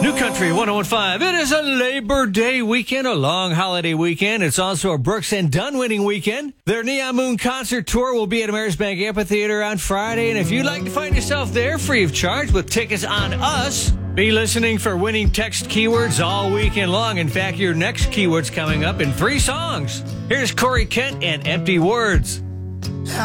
New Country 101.5. It is a Labor Day weekend, a long holiday weekend. It's also a Brooks and Dunn winning weekend. Their Neon Moon concert tour will be at Amerisbank Amphitheater on Friday. And if you'd like to find yourself there free of charge with tickets on us, be listening for winning text keywords all weekend long. In fact, your next keyword's coming up in 3 songs. Here's Corey Kent and Empty Words.